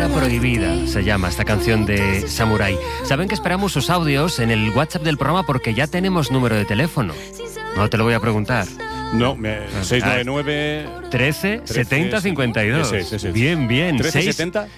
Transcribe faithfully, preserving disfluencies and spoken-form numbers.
palabra prohibida se llama esta canción de Samurai. Saben que esperamos sus audios en el WhatsApp del programa porque ya tenemos número de teléfono. No te lo voy a preguntar. No, me, seis nueve nueve trece setenta cincuenta y dos. Ese, ese, ese. Bien, bien. trece setenta